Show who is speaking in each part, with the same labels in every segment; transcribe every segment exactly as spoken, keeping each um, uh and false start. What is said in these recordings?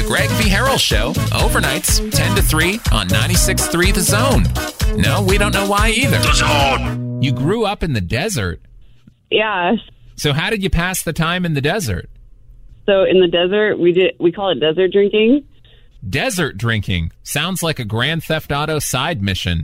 Speaker 1: The Greg V. Harrell Show, overnights, ten to three on ninety-six point three The Zone. No, we don't know why either. The Zone! You grew up in the desert.
Speaker 2: Yeah.
Speaker 1: So how did you pass the time in the desert?
Speaker 2: So in the desert, we did we call it desert drinking.
Speaker 1: Desert drinking. Sounds like a Grand Theft Auto side mission.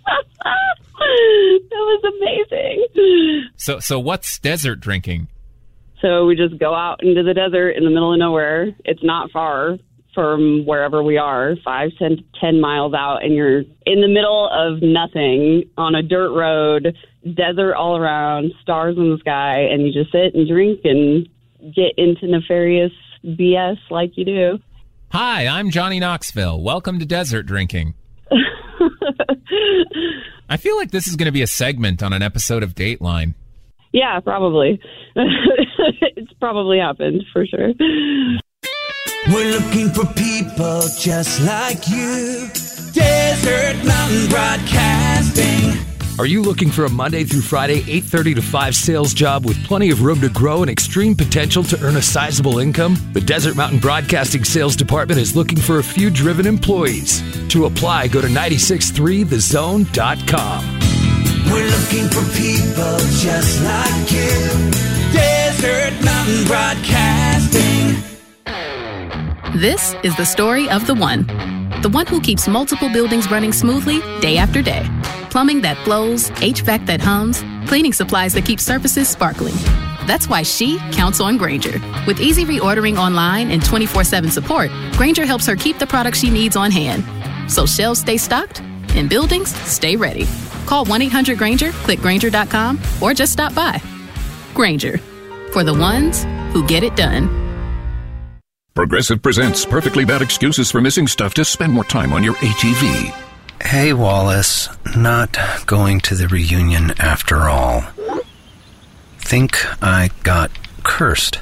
Speaker 2: That was amazing.
Speaker 1: So so what's desert drinking?
Speaker 2: So we just go out into the desert in the middle of nowhere. It's not far from wherever we are, five, ten, ten miles out, and you're in the middle of nothing on a dirt road, desert all around, stars in the sky, and you just sit and drink and get into nefarious B S like you do.
Speaker 1: Hi, I'm Johnny Knoxville. Welcome to Desert Drinking. I feel like this is going to be a segment on an episode of Dateline.
Speaker 2: Yeah, probably. It's probably happened, for sure.
Speaker 3: We're looking for people just like you. Desert Mountain Broadcasting.
Speaker 4: Are you looking for a Monday through Friday, eight thirty to five sales job with plenty of room to grow and extreme potential to earn a sizable income? The Desert Mountain Broadcasting Sales Department is looking for a few driven employees. To apply, go to nine six three the zone dot com.
Speaker 3: We're looking for people just like you. Desert Mountain Broadcasting.
Speaker 5: This is the story of the one. The one who keeps multiple buildings running smoothly day after day. Plumbing that flows, H V A C that hums, cleaning supplies that keep surfaces sparkling. That's why she counts on Grainger. With easy reordering online and twenty-four seven support, Grainger helps her keep the products she needs on hand. So shelves stay stocked and buildings stay ready. Call one eight hundred Grainger, click Grainger dot com, or just stop by. Grainger, for the ones who get it done.
Speaker 6: Progressive presents Perfectly Bad Excuses for Missing Stuff to Spend More Time on Your A T V.
Speaker 7: Hey, Wallace, not going to the reunion after all. Think I got cursed.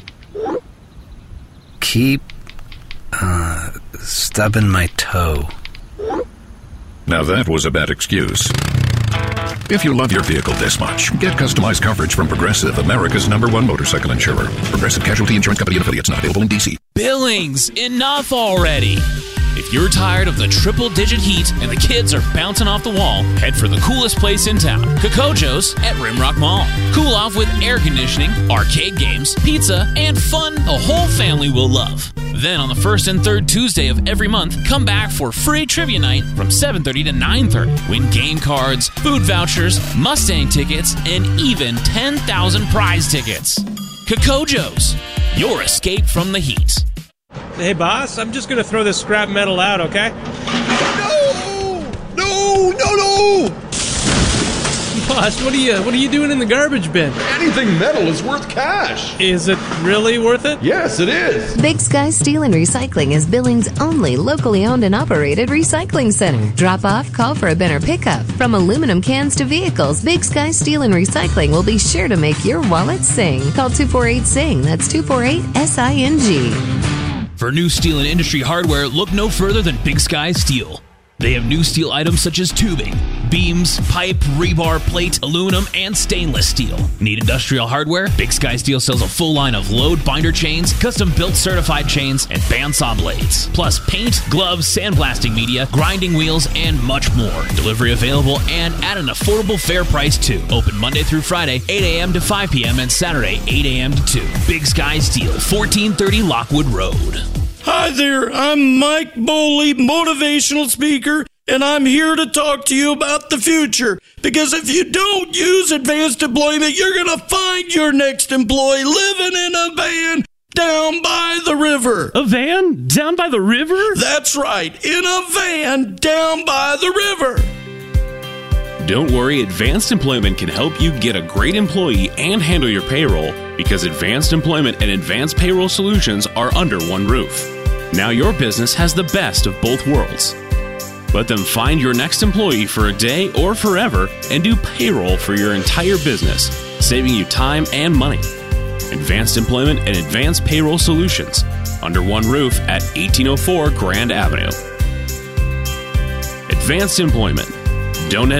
Speaker 7: Keep, uh, stubbing my toe.
Speaker 6: Now that was a bad excuse. If you love your vehicle this much, get customized coverage from Progressive, America's number one motorcycle insurer. Progressive Casualty Insurance Company and Affiliates, not available in D C.
Speaker 8: Billings, enough already. If you're tired of the triple-digit heat and the kids are bouncing off the wall, head for the coolest place in town, Kokojo's at Rimrock Mall. Cool off with air conditioning, arcade games, pizza, and fun a whole family will love. Then on the first and third Tuesday of every month, come back for free trivia night from seven thirty to nine thirty. Win game cards, food vouchers, Mustang tickets, and even ten thousand prize tickets. Kokojo's, your escape from the heat.
Speaker 9: Hey, boss, I'm just going to throw this scrap metal out, okay?
Speaker 10: No! No, no, no!
Speaker 9: Boss, what are you what are you doing in the garbage bin?
Speaker 10: Anything metal is worth cash.
Speaker 9: Is it really worth it?
Speaker 10: Yes, it is.
Speaker 11: Big Sky Steel and Recycling is Billings' only locally owned and operated recycling center. Drop off, call for a bin or pickup. From aluminum cans to vehicles, Big Sky Steel and Recycling will be sure to make your wallet sing. Call two four eight S I N G. That's two four eight S I N G.
Speaker 8: For new steel and industry hardware, look no further than Big Sky Steel. They have new steel items such as tubing, beams, pipe, rebar, plate, aluminum, and stainless steel. Need industrial hardware? Big Sky Steel sells a full line of load binder chains, custom-built certified chains, and bandsaw blades. Plus paint, gloves, sandblasting media, grinding wheels, and much more. Delivery available and at an affordable fair price too. Open Monday through Friday, eight a.m. to five p.m. and Saturday, eight a.m. to two. Big Sky Steel, fourteen thirty Lockwood Road.
Speaker 12: Hi there, I'm Mike Boley, motivational speaker, and I'm here to talk to you about the future. Because if you don't use advanced employment, you're going to find your next employee living in a van down by the river.
Speaker 9: A van? Down by the river?
Speaker 12: That's right, in a van down by the river.
Speaker 13: Don't worry, Advanced Employment can help you get a great employee and handle your payroll because Advanced Employment and Advanced Payroll Solutions are under one roof. Now your business has the best of both worlds. Let them find your next employee for a day or forever and do payroll for your entire business, saving you time and money. Advanced Employment and Advanced Payroll Solutions, under one roof at eighteen oh four Grand Avenue. Advanced Employment. Don't end